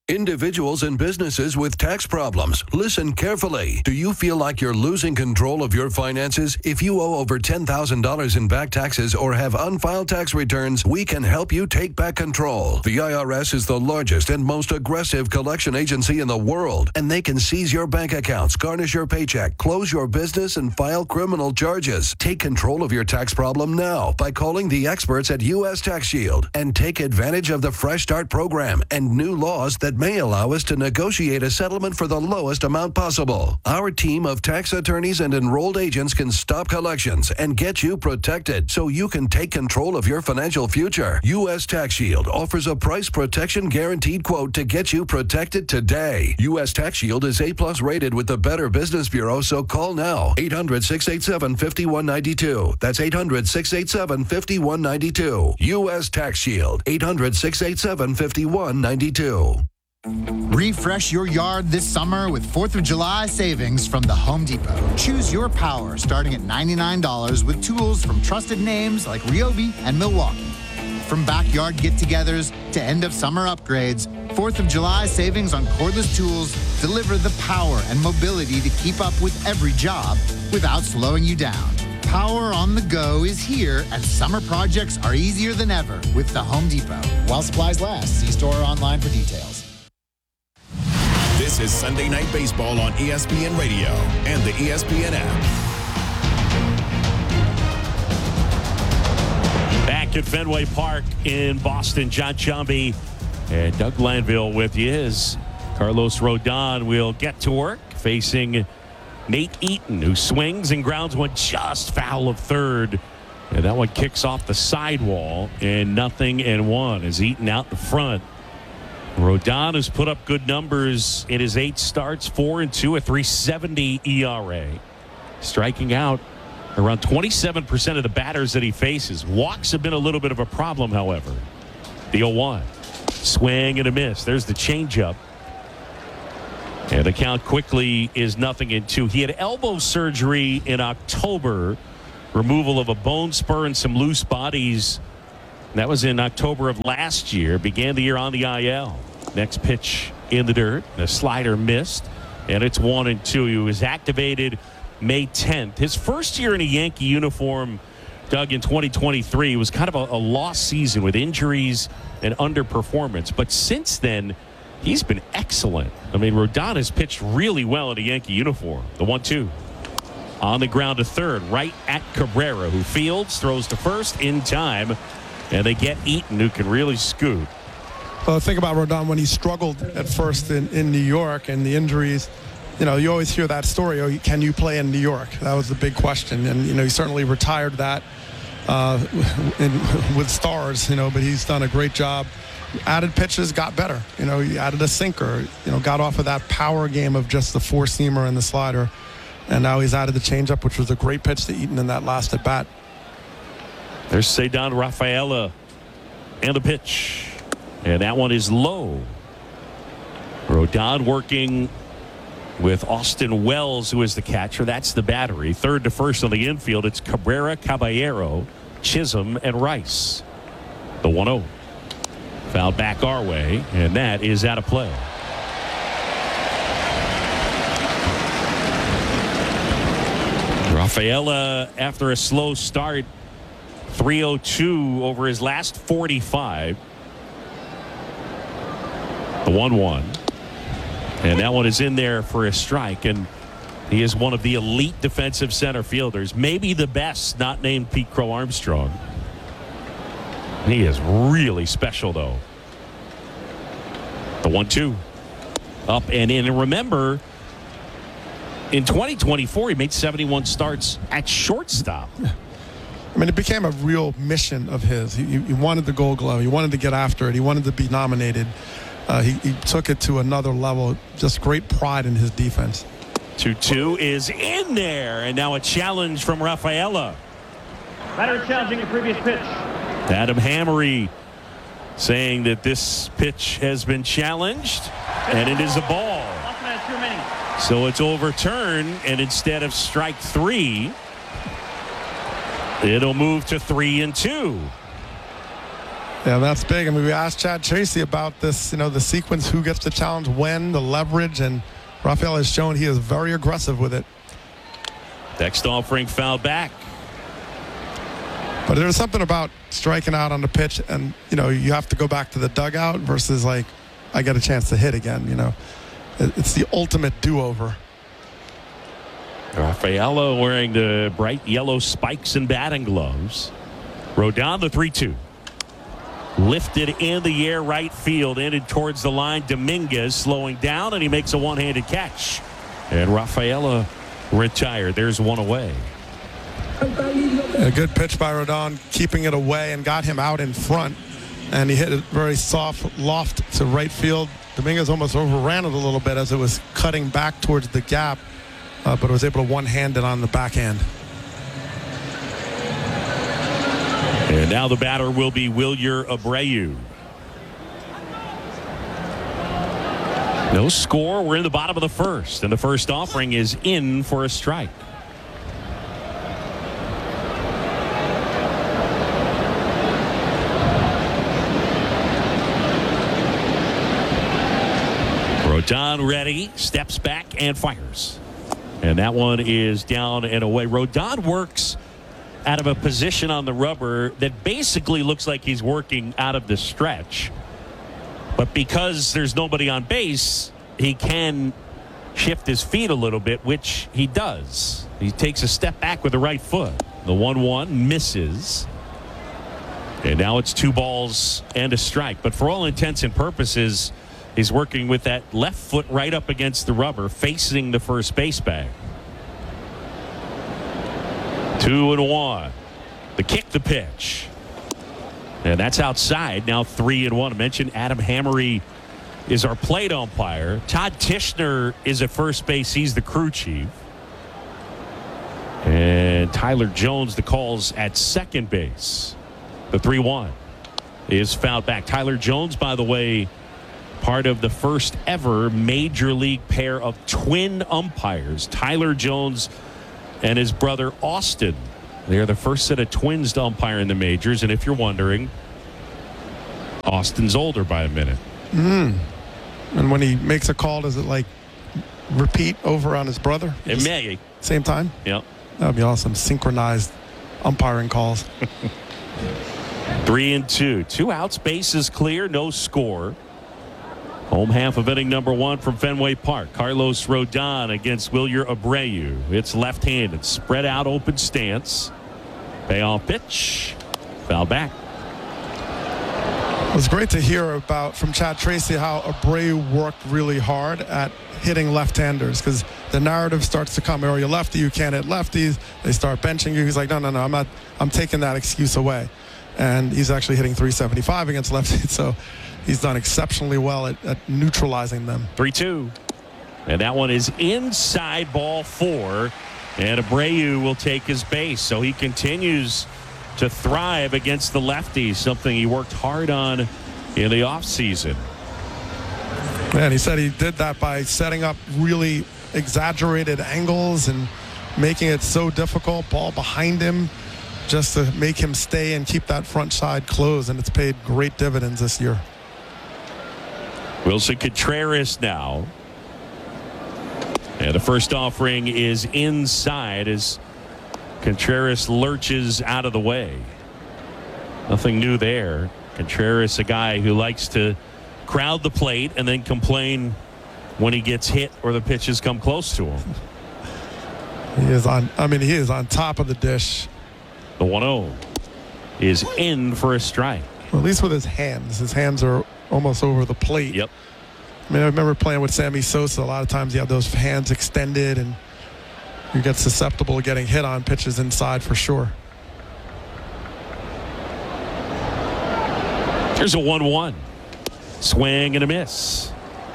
Individuals and businesses with tax problems, listen carefully. Do you feel like you're losing control of your finances? If you owe over $10,000 in back taxes or have unfiled tax returns, we can help you take back control. The IRS is the largest and most aggressive collection agency in the world, and they can seize your bank accounts, garnish your paycheck, close your business, and file criminal charges. Take control of your tax problem now by calling the experts at U.S. Tax Shield and take advantage of the Fresh Start program and new laws that may allow us to negotiate a settlement for the lowest amount possible. Our team of tax attorneys and enrolled agents can stop collections and get you protected so you can take control of your financial future. U.S. Tax Shield offers a price protection guaranteed quote to get you protected today. U.S. Tax Shield is A+ rated with the Better Business Bureau, so call now. 800-687-5192. That's 800-687-5192. U.S. Tax Shield. 800-687-5192. Refresh your yard this summer with 4th of July savings from the Home Depot. Choose your power starting at $99 with tools from trusted names like Ryobi and Milwaukee. From backyard get-togethers to end-of-summer upgrades, 4th of July savings on cordless tools deliver the power and mobility to keep up with every job without slowing you down. Power on the go is here, and summer projects are easier than ever with the Home Depot. While supplies last, see store or online for details. This is Sunday Night Baseball on ESPN Radio and the ESPN app. Back at Fenway Park in Boston, John Chumby and Doug Glanville with you as Carlos Rodon will get to work facing Nate Eaton, who swings and grounds one just foul of third. And that one kicks off the sidewall, and 0-1 as Eaton out in front. Rodon has put up good numbers in his 8 starts, 4-2, a 3.70 ERA. Striking out around 27% of the batters that he faces. Walks have been a little bit of a problem, however. The 0-1. Swing and a miss. There's the changeup. And the count quickly is 0-2. He had elbow surgery in October. Removal of a bone spur and some loose bodies. That was in October of last year. Began the year on the IL. Next pitch in the dirt. The slider missed. And it's 1-2. He was activated May 10th. His first year in a Yankee uniform, Doug, in 2023 was kind of a lost season with injuries and underperformance. But since then, he's been excellent. I mean, Rodon has pitched really well in a Yankee uniform. The 1-2. On the ground to third, right at Cabrera, who fields, throws to first in time. And they get Eaton, who can really scoot. Well, think about Rodon when he struggled at first in New York and the injuries. You know, you always hear that story. Oh, can you play in New York? That was the big question. And, you know, he certainly retired that with stars, you know, but he's done a great job. Added pitches, got better. You know, he added a sinker, you know, got off of that power game of just the four-seamer and the slider. And now he's added the changeup, which was a great pitch to Eaton in that last at-bat. There's Ceddanne Rafaela and the pitch. And that one is low. Rodon working with Austin Wells, who is the catcher. That's the battery. Third to first on the infield, it's Cabrera, Caballero, Chisholm, and Rice. The 1-0. Fouled back our way, and that is out of play. Rafaela, after a slow start, 302 over his last 45. The 1-1. And that one is in there for a strike. And he is one of the elite defensive center fielders. Maybe the best, not named Pete Crow Armstrong. He is really special, though. The 1-2. Up and in. And remember, in 2024, he made 71 starts at shortstop. I mean, it became a real mission of his. He wanted the Gold Glove. He wanted to get after it. He wanted to be nominated. He took it to another level. Just great pride in his defense. 2-2 is in there. And now a challenge from Rafaela. Batter challenging the previous pitch. Adam Hammery saying that this pitch has been challenged. And it is a ball. So it's overturned. And instead of strike 3, it'll move to 3-2. Yeah, that's big. I mean, we asked Chad Tracy about this, the sequence, who gets the challenge when, the leverage, and Rafael has shown he is very aggressive with it. Next offering fouled back. But there's something about striking out on the pitch and, you have to go back to the dugout versus like, I get a chance to hit again, It's the ultimate do-over. Rafaela wearing the bright yellow spikes and batting gloves. Rodon, the 3-2. Lifted in the air right field, ended towards the line. Dominguez slowing down, and he makes a one-handed catch. And Rafaela retired. There's one away. A good pitch by Rodon, keeping it away and got him out in front. And he hit it very soft loft to right field. Dominguez almost overran it a little bit as it was cutting back towards the gap, but was able to one-hand it on the backhand. And now the batter will be Wilyer Abreu. No score. We're in the bottom of the first, and the first offering is in for a strike. Rodon ready, steps back and fires. And that one is down and away. Rodon works out of a position on the rubber that basically looks like he's working out of the stretch. But because there's nobody on base, he can shift his feet a little bit, which he does. He takes a step back with the right foot. The 1-1 misses. And now it's 2 balls and a strike. But for all intents and purposes, he's working with that left foot right up against the rubber, facing the first base bag. 2-1. The kick, the pitch. And that's outside. Now 3-1. I mentioned Adam Hammery is our plate umpire. Todd Tishner is at first base. He's the crew chief. And Tyler Jones, the calls at second base. The 3-1 is fouled back. Tyler Jones, by the way, part of the first ever major league pair of twin umpires. Tyler Jones and his brother Austin. They're the first set of twins to umpire in the majors. And if you're wondering, Austin's older by a minute. And when he makes a call, does it like repeat over on his brother? It may. Same time? Yep. That would be awesome. Synchronized umpiring calls. 3-2. 2 outs, bases clear, no score. Home half of inning number 1 from Fenway Park. Carlos Rodon against Wilyer Abreu. It's left-handed. Spread out, open stance. Payoff pitch. Foul back. It was great to hear from Chad Tracy how Abreu worked really hard at hitting left-handers, because the narrative starts to come, you're lefty, you can't hit lefties. They start benching you. He's like, no, I'm taking that excuse away. And he's actually hitting .375 against lefties. So he's done exceptionally well at neutralizing them. 3-2. And that one is inside, ball 4. And Abreu will take his base. So he continues to thrive against the lefties, something he worked hard on in the offseason. And he said he did that by setting up really exaggerated angles and making it so difficult, ball behind him, just to make him stay and keep that front side closed. And it's paid great dividends this year. Wilson Contreras now. And the first offering is inside as Contreras lurches out of the way. Nothing new there. Contreras, a guy who likes to crowd the plate and then complain when he gets hit or the pitches come close to him. He is on top of the dish. The 1-0 is in for a strike. Well, at least with his hands. His hands are almost over the plate. Yep. I remember playing with Sammy Sosa. A lot of times you have those hands extended and you get susceptible to getting hit on pitches inside for sure. Here's a 1-1. Swing and a miss.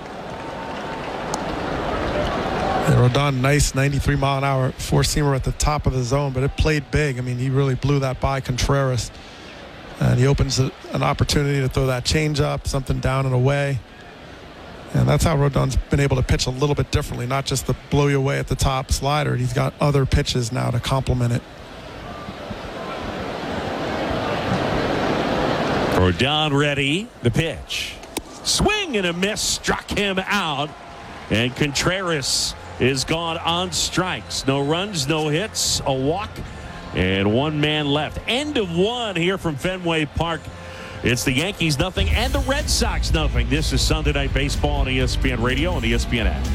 And Rodon, nice 93-mile-an-hour four-seamer at the top of the zone, but it played big. He really blew that by Contreras. And he opens an opportunity to throw that changeup, something down and away. And that's how Rodon's been able to pitch a little bit differently, not just the blow you away at the top slider. He's got other pitches now to complement it. Rodon ready. The pitch. Swing and a miss. Struck him out. And Contreras is gone on strikes. No runs, no hits, a walk, and one man left. End of one here from Fenway Park. It's the Yankees nothing and the Red Sox nothing. This is Sunday Night Baseball on ESPN Radio and ESPN app.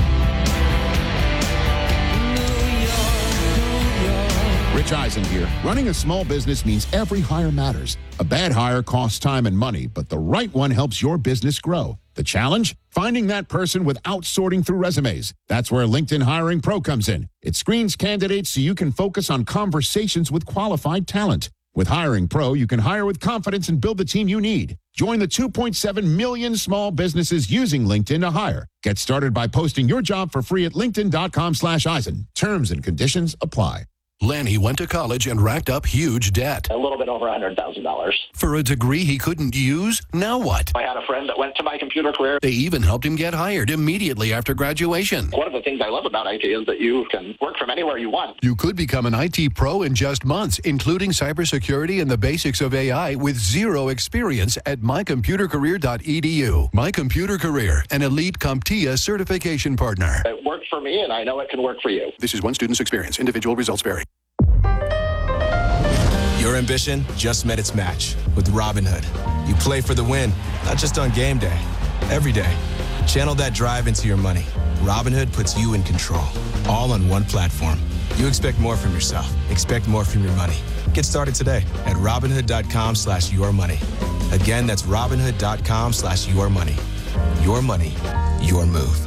Rich Eisen here. Running a small business means every hire matters. A bad hire costs time and money, but the right one helps your business grow. The challenge? Finding that person without sorting through resumes. That's where LinkedIn Hiring Pro comes in. It screens candidates so you can focus on conversations with qualified talent. With Hiring Pro, you can hire with confidence and build the team you need. Join the 2.7 million small businesses using LinkedIn to hire. Get started by posting your job for free at linkedin.com/Eisen. Terms and conditions apply. Lanny went to college and racked up huge debt. A little bit over $100,000. For a degree he couldn't use? Now what? I had a friend that went to My Computer Career. They even helped him get hired immediately after graduation. One of the things I love about IT is that you can work from anywhere you want. You could become an IT pro in just months, including cybersecurity and the basics of AI with zero experience at mycomputercareer.edu. My Computer Career, an elite CompTIA certification partner. It worked for me, and I know it can work for you. This is one student's experience. Individual results vary. Your ambition just met its match with Robinhood. You play for the win, not just on game day, every day. Channel that drive into your money. Robinhood puts you in control, all on one platform. You expect more from yourself. Expect more from your money. Get started today at Robinhood.com/yourmoney. Again, that's Robinhood.com/yourmoney. Your money, your move.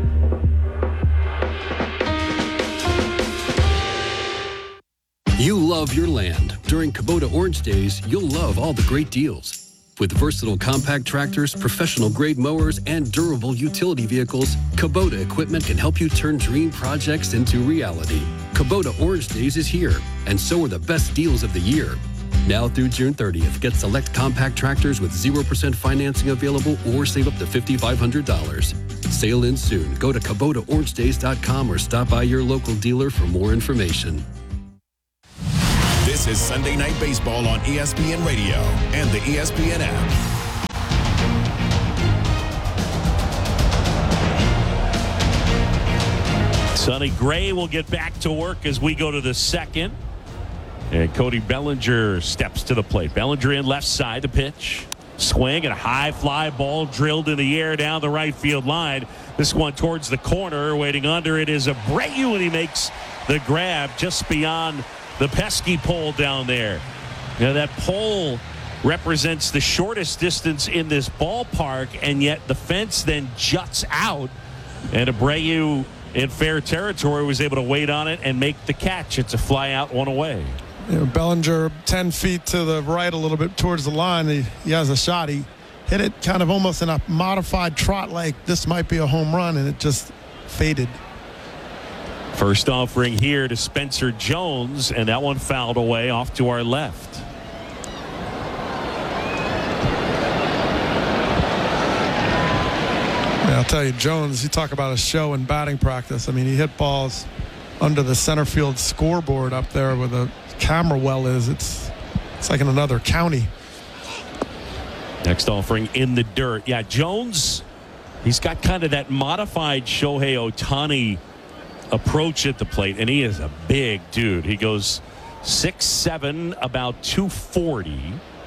You love your land. During Kubota Orange Days, you'll love all the great deals. With versatile compact tractors, professional-grade mowers, and durable utility vehicles, Kubota equipment can help you turn dream projects into reality. Kubota Orange Days is here, and so are the best deals of the year. Now through June 30th, get select compact tractors with 0% financing available or save up to $5,500. Sale ends soon. Go to KubotaOrangeDays.com or stop by your local dealer for more information. This is Sunday Night Baseball on ESPN Radio and the ESPN app. Sonny Gray will get back to work as we go to the second. And Cody Bellinger steps to the plate. Bellinger in left side, the pitch. Swing and a high fly ball drilled in the air down the right field line. This one towards the corner. Waiting under it is Abreu, and he makes the grab just beyond the pesky pole down there. Now that pole represents the shortest distance in this ballpark, and yet the fence then juts out. And Abreu in fair territory was able to wait on it and make the catch. It's a fly out, one away. You know, Bellinger 10 feet to the right a little bit towards the line. He has a shot. He hit it kind of almost in a modified trot like this might be a home run, and it just faded. First offering here to Spencer Jones, and that one fouled away off to our left. Yeah, I'll tell you, Jones, you talk about a show in batting practice. I mean, he hit balls under the center field scoreboard up there where the camera well is. It's like in another county. Next offering in the dirt. Yeah, Jones, he's got kind of that modified Shohei Ohtani approach at the plate, and he is a big dude. He goes 6'7", about 240.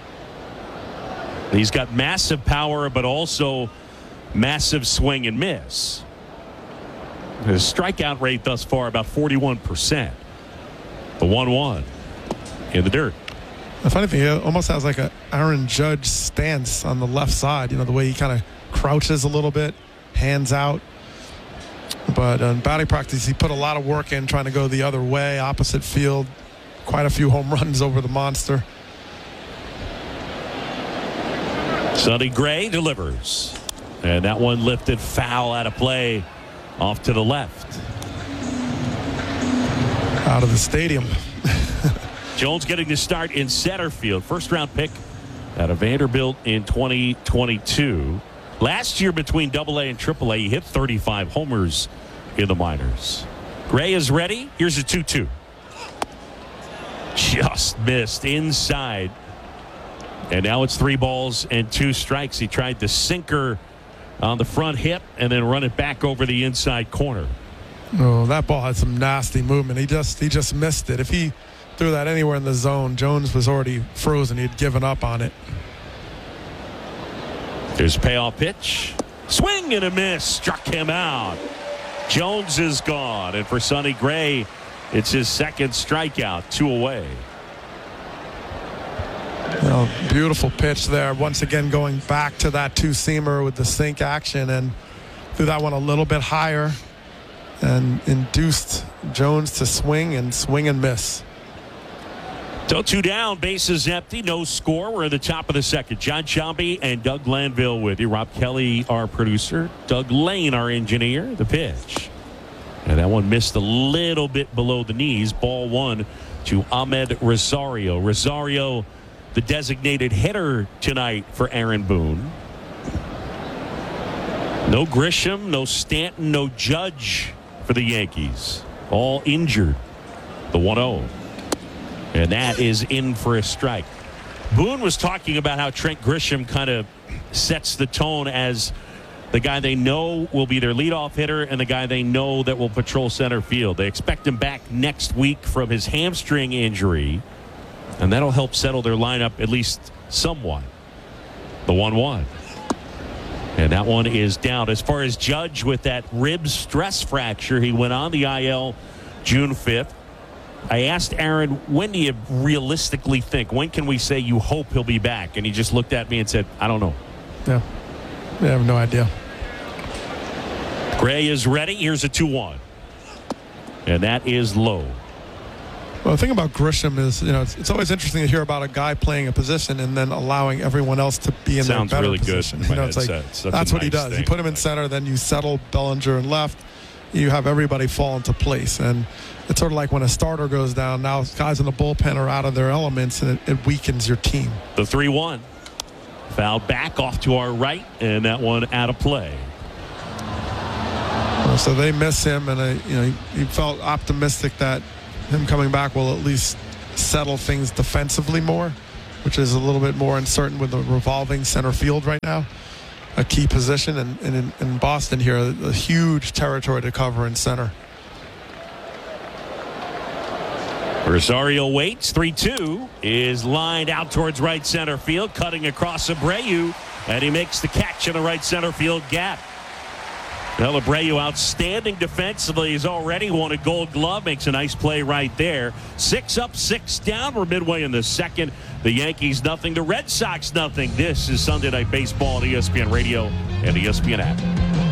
He's got massive power, but also massive swing and miss. His strikeout rate thus far about 41%. The 1-1 in the dirt. The funny thing, he almost has like a Aaron Judge stance on the left side. You know, the way he kind of crouches a little bit, hands out. But in batting practice, he put a lot of work in trying to go the other way, opposite field. Quite a few home runs over the monster. Sonny Gray delivers. And that one lifted foul out of play off to the left. Out of the stadium. Jones getting the start in center field. First round pick out of Vanderbilt in 2022. Last year between AA and AAA, he hit 35 homers in the minors. Gray is ready. Here's a 2-2. Just missed inside. And now it's 3 balls and 2 strikes. He tried the sinker on the front hip and then run it back over the inside corner. Oh, that ball had some nasty movement. He just missed it. If he threw that anywhere in the zone, Jones was already frozen. He'd given up on it. There's a payoff pitch. Swing and a miss. Struck him out. Jones is gone. And for Sonny Gray, it's his second strikeout. 2 away. Beautiful pitch there. Once again, going back to that 2-seamer with the sink action, and threw that one a little bit higher and induced Jones to swing and miss. So 2 down, bases empty, no score. We're at the top of the second. Jon Sciambi and Doug Glanville with you. Rob Kelly, our producer. Doug Lane, our engineer. The pitch. And that one missed a little bit below the knees. Ball 1 to Ahmed Rosario. Rosario, the designated hitter tonight for Aaron Boone. No Grisham, no Stanton, no Judge for the Yankees. All injured. The 1-0. And that is in for a strike. Boone was talking about how Trent Grisham kind of sets the tone as the guy they know will be their leadoff hitter and the guy they know that will patrol center field. They expect him back next week from his hamstring injury, and that'll help settle their lineup at least somewhat. The 1-1. And that one is down. As far as Judge with that rib stress fracture, he went on the IL June 5th. I asked Aaron, when do you realistically think? When can we say you hope he'll be back? And he just looked at me and said, I don't know. Yeah. I have no idea. Gray is ready. Here's a 2-1. And that is low. Well, the thing about Grisham is, it's always interesting to hear about a guy playing a position and then allowing everyone else to be in their better really position. Good. It's like that's what he does. You put him in center, then you settle Bellinger in left. You have everybody fall into place, and it's sort of like when a starter goes down. Now guys in the bullpen are out of their elements, and it weakens your team. The 3-1. Foul back off to our right, and that one out of play. So they miss him, and he felt optimistic that him coming back will at least settle things defensively more, which is a little bit more uncertain with the revolving center field right now. A key position, and in Boston here, a huge territory to cover in center. Rosario waits. 3-2 is lined out towards right center field, cutting across Abreu, and he makes the catch in the right center field gap. Well, Abreu, outstanding defensively. He's already won a Gold Glove. Makes a nice play right there. 6 up, 6 down. We're midway in the second. The Yankees nothing. The Red Sox nothing. This is Sunday Night Baseball on ESPN Radio and the ESPN app.